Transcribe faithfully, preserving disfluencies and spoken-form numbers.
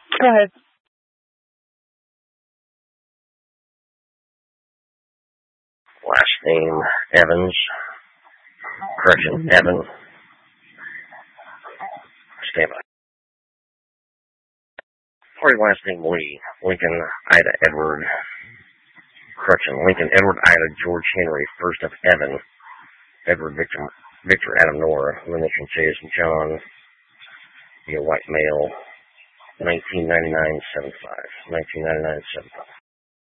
Go ahead. Last name Evans. Correction, Evan. Stand by. Party last name Lee. Lincoln, Ida, Edward. Correction, Lincoln, Edward, Ida, George, Henry. First of Evan. Edward, Victor, Victor, Adam, Nora. Initial J is John. Be a white male. nineteen ninety-nine seventy-five. nineteen ninety-nine seventy-five.